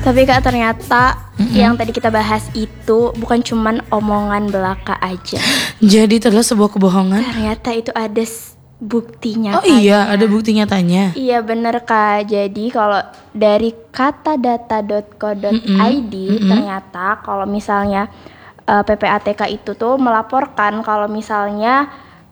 Tapi Kak, ternyata yang tadi kita bahas itu bukan cuman omongan belaka aja. Jadi itu adalah sebuah kebohongan. Ternyata itu ada bukti nyatanya. Oh iya, ada bukti nyatanya. Iya bener Kak. Jadi kalau dari katadata.co.id ternyata kalau misalnya PPATK itu tuh melaporkan kalau misalnya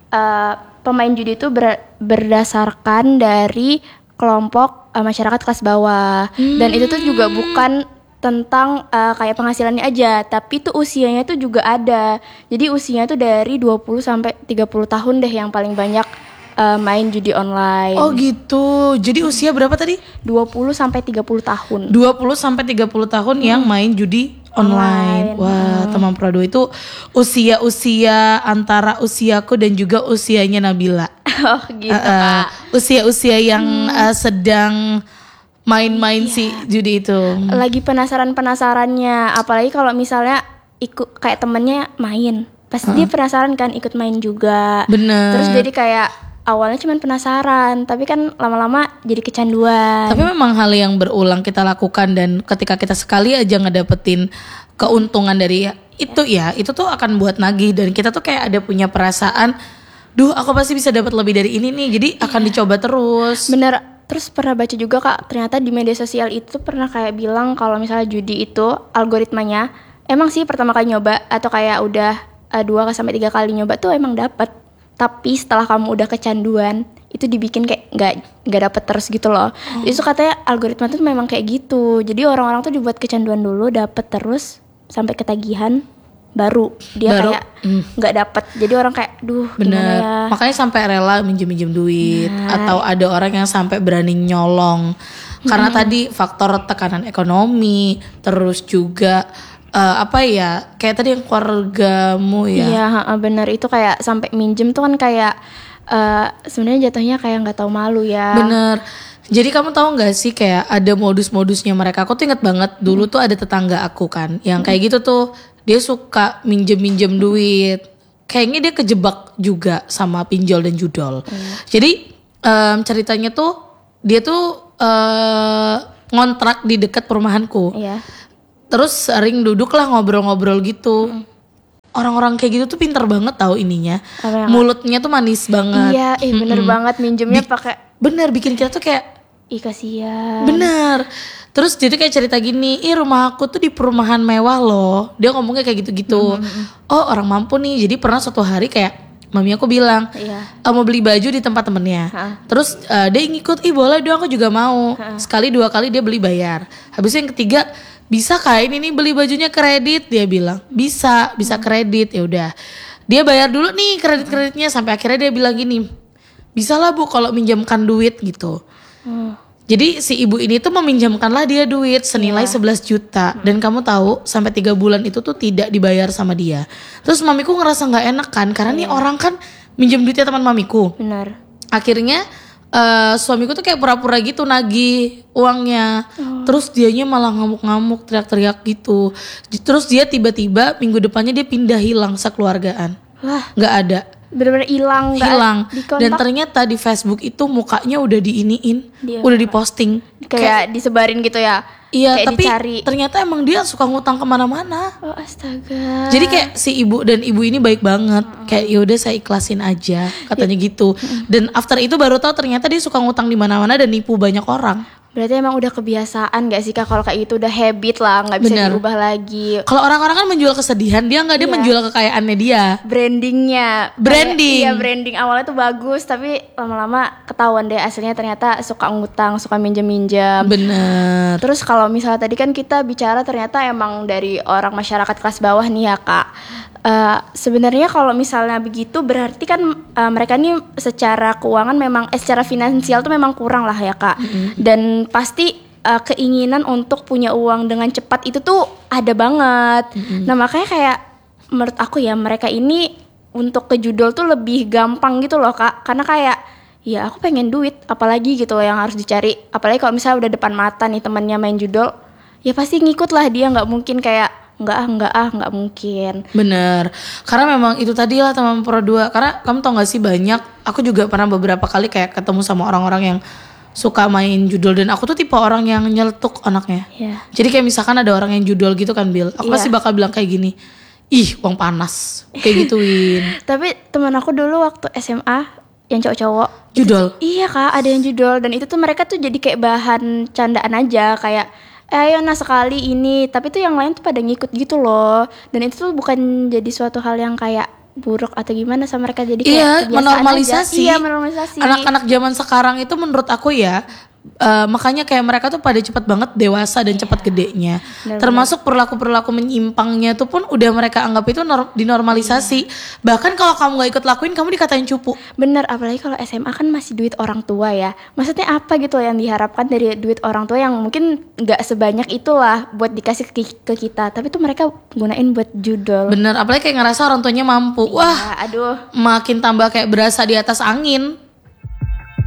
pemain judi itu berdasarkan dari kelompok masyarakat kelas bawah. Dan itu tuh juga bukan tentang kayak penghasilannya aja, tapi tuh usianya tuh juga ada. Jadi usianya tuh dari 20 sampai 30 tahun deh yang paling banyak main judi online. Oh gitu. Jadi usia berapa tadi? 20 sampai 30 tahun. 20 sampai 30 tahun yang main judi online. Wah, teman Pro 2 itu usia-usia antara usiaku dan juga usianya Nabila. Oh gitu Kak. Usia-usia yang sedang main-main si judi itu. Lagi penasarannya, apalagi kalau misalnya ikut kayak temennya main, pasti dia penasaran kan ikut main juga. Bener. Terus jadi kayak awalnya cuma penasaran, tapi kan lama-lama jadi kecanduan. Tapi memang hal yang berulang kita lakukan, dan ketika kita sekali aja ngedapetin keuntungan dari itu itu tuh akan buat nagih, dan kita tuh kayak ada punya perasaan, duh aku pasti bisa dapat lebih dari ini nih, jadi akan dicoba terus. Bener. Terus pernah baca juga Kak, ternyata di media sosial itu pernah kayak bilang kalau misalnya judi itu algoritmanya emang sih pertama kali nyoba atau kayak udah 2 sampai 3 kali nyoba tuh emang dapet. Tapi setelah kamu udah kecanduan, itu dibikin kayak nggak dapet terus gitu loh. Itu katanya algoritma tuh memang kayak gitu. Jadi orang-orang tuh dibuat kecanduan dulu, dapet terus sampai ketagihan, baru dia kayak nggak dapet. Jadi orang kayak, duh Bener. gimana ya. Makanya sampai rela minjem duit, atau ada orang yang sampai berani nyolong karena tadi faktor tekanan ekonomi, terus juga kayak tadi yang keluargamu ya. Iya, benar, itu kayak sampai minjem tuh kan kayak sebenarnya jatuhnya kayak nggak tahu malu ya. Bener. Jadi kamu tahu nggak sih kayak ada modus-modusnya mereka. Aku tuh inget banget dulu tuh ada tetangga aku kan, yang kayak gitu tuh, dia suka minjem duit. Kayaknya dia kejebak juga sama pinjol dan judol. Jadi ceritanya tuh dia tuh ngontrak di dekat perumahanku. Iya. Terus sering duduk lah ngobrol-ngobrol gitu. Orang-orang kayak gitu tuh pinter banget tahu ininya. Mulutnya tuh manis banget. Iya, bener banget minjemnya pakai. Bener, bikin kita tuh kayak, Ih kasihan. bener. Terus jadi kayak cerita gini, rumah aku tuh di perumahan mewah loh. Dia ngomongnya kayak gitu-gitu. Oh orang mampu nih. Jadi pernah suatu hari kayak mami aku bilang, mau beli baju di tempat temennya. Terus dia ngikut, boleh dong aku juga mau. Sekali 2 kali dia beli bayar. Habis itu yang ketiga, bisa kah ini nih beli bajunya kredit? Dia bilang bisa kredit. Ya udah, dia bayar dulu nih kreditnya, sampai akhirnya dia bilang gini, bisa lah bu kalau minjamkan duit gitu. Jadi si ibu ini tuh meminjamkanlah dia duit senilai 11 juta. Dan kamu tahu sampai 3 bulan itu tuh tidak dibayar sama dia. Terus mamiku ngerasa gak enak kan, karena nih orang kan minjem duitnya teman mamiku. Benar. Akhirnya suamiku tuh kayak pura-pura gitu nagih uangnya. Terus dianya malah ngamuk-ngamuk, teriak-teriak gitu. Terus dia tiba-tiba minggu depannya dia pindah, hilang sekeluargaan. Wah, Gak ada. bener-bener hilang. Dan ternyata di Facebook itu mukanya udah diiniin, udah diposting, kayak disebarin gitu ya. Iya, kayak tapi dicari. ternyata emang dia suka ngutang kemana-mana. Oh astaga. Jadi kayak si ibu ini baik banget. Kayak yaudah saya ikhlasin aja, katanya gitu. Dan after itu baru tahu ternyata dia suka ngutang di mana-mana dan nipu banyak orang. Berarti emang udah kebiasaan gak sih Kak, kalau kayak gitu udah habit lah, nggak bisa diubah lagi. Kalau orang-orang kan menjual kesedihan, dia nggak, dia menjual kekayaannya dia. Branding. Iya, branding awalnya tuh bagus, tapi lama-lama ketahuan deh aslinya ternyata suka ngutang, suka minjem-minjem. Bener. Terus kalau misalnya tadi kan kita bicara ternyata emang dari orang masyarakat kelas bawah nih ya Kak. Sebenarnya kalau misalnya begitu berarti kan mereka nih secara keuangan memang secara finansial tuh memang kurang lah ya Kak. Dan pasti keinginan untuk punya uang dengan cepat itu tuh ada banget. Nah makanya kayak menurut aku ya mereka ini untuk ke judol tuh lebih gampang gitu loh Kak. Karena kayak ya aku pengen duit, apalagi gitu loh yang harus dicari. Apalagi kalau misalnya udah depan mata nih temannya main judol, ya pasti ngikut lah dia, nggak mungkin kayak nggak mungkin. Bener, karena memang itu tadi lah teman Pro 2. Karena kamu tau gak sih, banyak, aku juga pernah beberapa kali kayak ketemu sama orang-orang yang suka main judol, dan aku tuh tipe orang yang nyeletuk anaknya. Jadi kayak misalkan ada orang yang judol gitu kan Bil, aku pasti bakal bilang kayak gini, ih uang panas, kayak gituin. Tapi teman aku dulu waktu SMA yang cowok-cowok judol. Iya Kak, ada yang judol, dan itu tuh mereka tuh jadi kayak bahan candaan aja, kayak ayo nah sekali ini, tapi tuh yang lain tuh pada ngikut gitu loh. Dan itu tuh bukan jadi suatu hal yang kayak buruk atau gimana sama mereka, jadi kayak menormalisasi. Iya, menormalisasi. Anak-anak zaman sekarang itu menurut aku ya, makanya kayak mereka tuh pada cepat banget dewasa dan cepat gedenya. Termasuk perilaku-perilaku menyimpangnya tuh pun udah mereka anggap itu dinormalisasi. Bahkan kalau kamu gak ikut lakuin, kamu dikatain cupu. Bener, apalagi kalau SMA kan masih duit orang tua ya. Maksudnya apa gitu yang diharapkan dari duit orang tua yang mungkin gak sebanyak itulah buat dikasih ke kita, tapi tuh mereka gunain buat judol. Bener, apalagi kayak ngerasa orang tuanya mampu. Wah, aduh, makin tambah kayak berasa di atas angin.